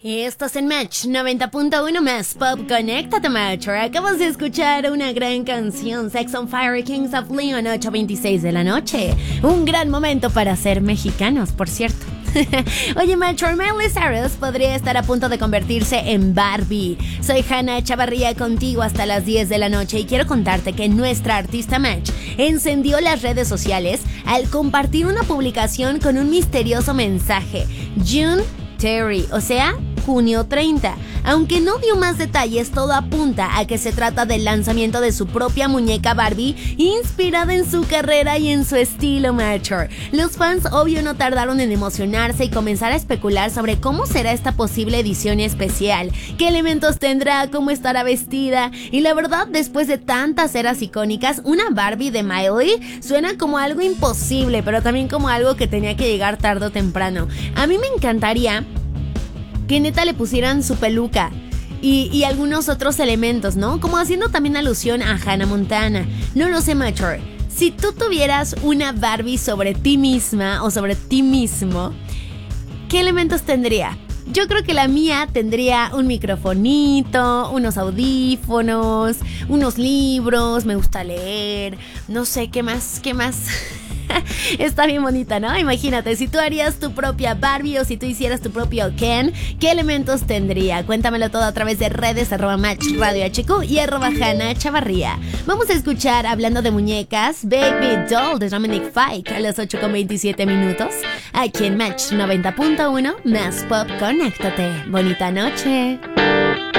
Estás en Match 90.1 más Pop. Conéctate, Match. Acabas de escuchar una gran canción, Sex on Fire, Kings of Leon, 8:26 de la noche. Un gran momento para ser mexicanos, por cierto. Oye, Match, Miley Cyrus podría estar a punto de convertirse en Barbie. Soy Hanna Chavarría contigo hasta las 10 de la noche y quiero contarte que nuestra artista Match encendió las redes sociales al compartir una publicación con un misterioso mensaje: June Terry, o sea, junio 30. Aunque no dio más detalles, todo apunta a que se trata del lanzamiento de su propia muñeca Barbie, inspirada en su carrera y en su estilo mature. Los fans obvio no tardaron en emocionarse y comenzar a especular sobre cómo será esta posible edición especial, qué elementos tendrá, cómo estará vestida, y la verdad, después de tantas eras icónicas, una Barbie de Miley suena como algo imposible, pero también como algo que tenía que llegar tarde o temprano. A mí me encantaría que neta le pusieran su peluca y algunos otros elementos, ¿no? Como haciendo también alusión a Hannah Montana. No lo sé, Mature. Si tú tuvieras una Barbie sobre ti misma o sobre ti mismo, ¿qué elementos tendría? Yo creo que la mía tendría un microfonito, unos audífonos, unos libros, me gusta leer, no sé, ¿qué más? Está bien bonita, ¿no? Imagínate, si tú harías tu propia Barbie o si tú hicieras tu propio Ken, ¿qué elementos tendría? Cuéntamelo todo a través de redes @Match Radio HQ y @Hanna Chavarría. Vamos a escuchar, hablando de muñecas, Baby Doll de Dominic Fike a las 8:27 minutos. Aquí en Match 90.1 más Pop. Conéctate. Bonita noche.